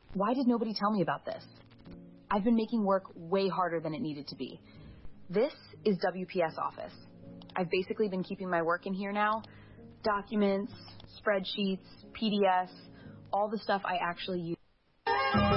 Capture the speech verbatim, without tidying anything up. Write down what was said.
Why did nobody tell me about this? I've been making work way harder than it needed to be. This is W P S Office. I've basically been keeping my work in here now. Documents, spreadsheets, P D Fs, all the stuff I actually use.